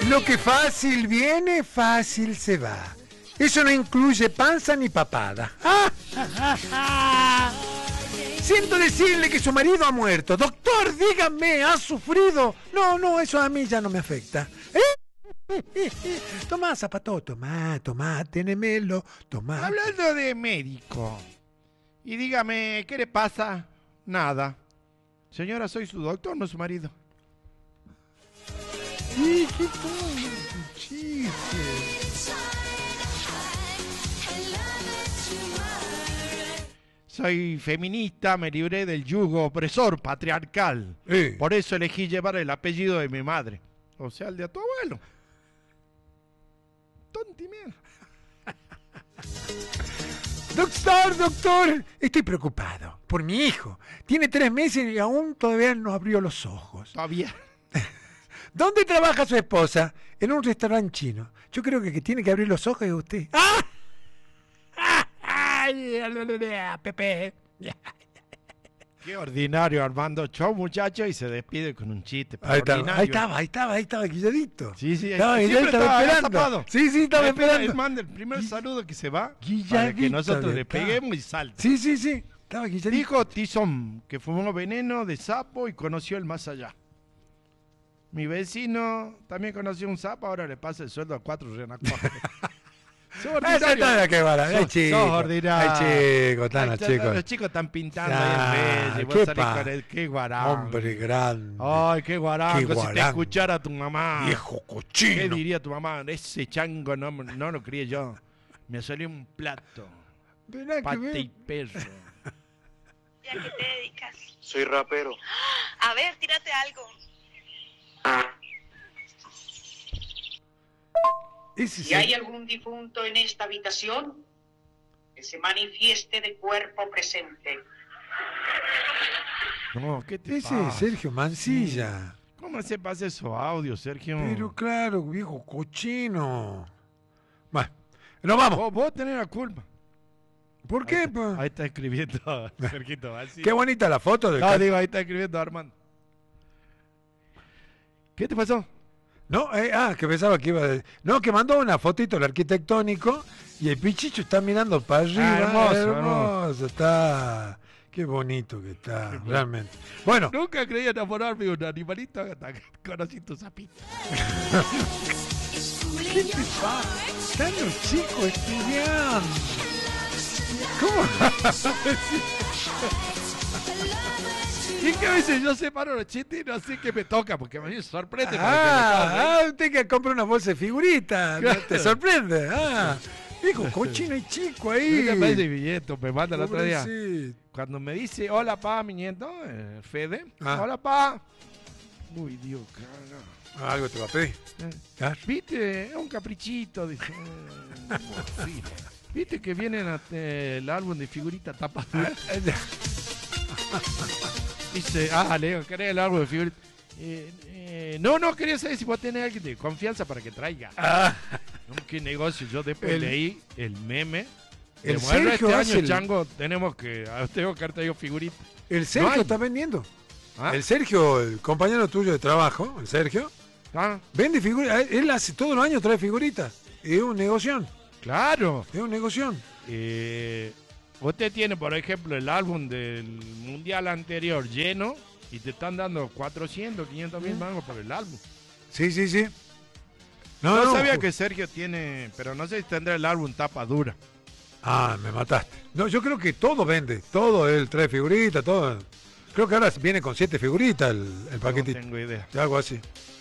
Lo que fácil viene, fácil se va. Eso no incluye panza ni papada. Siento decirle que su marido ha muerto. Doctor, dígame, ¿ha sufrido? No, eso a mí ya no me afecta. Tomá, zapato, tomá, tenemelo, tomá. Hablando de médico, y dígame, ¿qué le pasa? Nada. Señora, soy su doctor, no su marido. ¿Y qué tal? Chiste. Soy feminista, me libré del yugo opresor patriarcal. Por eso elegí llevar el apellido de mi madre. O sea, el de tu abuelo. Tontimien. Doctor, estoy preocupado por mi hijo. Tiene 3 meses y aún todavía no abrió los ojos. Todavía. ¿Dónde trabaja su esposa? En un restaurante chino. Yo creo que tiene que abrir los ojos de usted. ¡Ah! Pepe. Qué ordinario, Armando. Chau, muchacho, y se despide con un chiste. Ahí estaba, guilladito. Sí, estaba esperando. Tapado. Sí, estaba esperando. Es manda el primer saludo que se va para que nosotros le peguemos y salte. Sí, estaba guilladito. Dijo Tizón que fumó veneno de sapo y conoció el más allá. Mi vecino también conoció un sapo, ahora le pasa el sueldo a 4 renacuajos. Sos ordinario. Chicos. Los chicos están pintando ahí en vez. Y vos salís con el qué guarango. Hombre grande. Ay, qué guarango. Si te escuchara tu mamá. Viejo cochino. ¿Qué diría tu mamá? Ese chango no lo crié yo. Me salió un plato. Pate y perro. ¿Y a qué te dedicas? Soy rapero. A ver, tírate algo. Si hay algún difunto en esta habitación, que se manifieste de cuerpo presente. No, ¿qué te Ese pasa? es Sergio Mancilla. ¿Cómo se pasa esos audios, Sergio? Pero claro, viejo cochino. Bueno, nos vamos. Vos tenés la culpa. ¿Por qué? Ahí está escribiendo Sergito. Así. Qué bonita la foto del ahí está escribiendo Armando. ¿Qué te pasó? No, que pensaba que iba a decir. No, que mandó una fotito del arquitectónico y el pichicho está mirando para arriba. Hermoso. Está. Qué bonito que está, realmente. Bueno. Nunca creí enamorarme de un animalito hasta que conocí tu sapito. ¿Qué te pasa? Están los chicos estudiando. ¿Cómo? Y que a veces yo separo los chistes y no sé qué me toca, porque a mí me sorprende. Usted que compra una bolsa de figuritas, claro. Te sorprende. Hijo, cochino y chico ahí. Me parece billete, me manda el otro día. Sí. Cuando me dice, hola pa, mi nieto, Fede, hola pa. Uy, Dios, caga. Algo te va a pedir. ¿Viste? Es un caprichito. Dice. Sí. ¿Viste que viene el álbum de figuritas tapa? Dice, Leo, ¿querés el álbum de figuritas? No, quería saber si vos tenés alguien de confianza para que traiga. ¿Qué negocio? Yo después leí el meme. El Sergio este año, Chango, tengo que traído figuritas. El Sergio está vendiendo. El Sergio, el compañero tuyo de trabajo, el Sergio, vende figuritas. Él hace todos los años trae figuritas. Es un negocio. Claro. Es un negocio. Usted tiene, por ejemplo, el álbum del mundial anterior lleno y te están dando 400, 500 mil mangos por el álbum. Sí. No sabía que Sergio tiene, pero no sé si tendrá el álbum tapa dura. Me mataste. No, yo creo que todo vende. Todo, él trae figuritas, todo. Creo que ahora viene con 7 figuritas el paquetito. No tengo idea. Algo así.